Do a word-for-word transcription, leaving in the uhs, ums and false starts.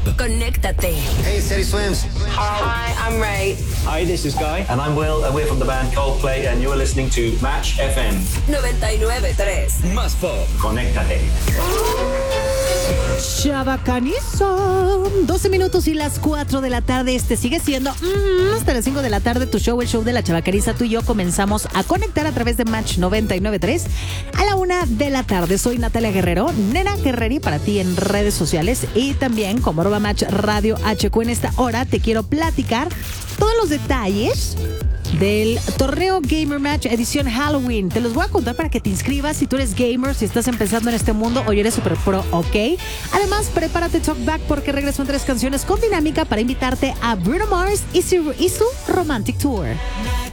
Conéctate. Hey, City Swims. Hi, I'm Ray. Hi, this is Guy. And I'm Will, and we're from the band Coldplay, and you're listening to Match F M. noventa y nueve punto tres. Más pop. Conéctate. Chabacanizo. doce minutos y las cuatro de la tarde. Este sigue siendo mm, hasta las cinco de la tarde tu show, el show de la Chabacaniza. Tú y yo comenzamos a conectar a través de Match noventa y nueve punto tres a la una de la tarde. Soy Natalia Guerrero, Nena Guerreri para ti en redes sociales y también como arroba Match Radio H Q. En esta hora te quiero platicar todos los detalles del torneo Gamer Match edición Halloween. Te los voy a contar para que te inscribas si tú eres gamer, si estás empezando en este mundo o eres super pro, ¿ok? Además, prepárate Talkback porque regreso en tres canciones con dinámica para invitarte a Bruno Mars y su, y su Romantic Tour.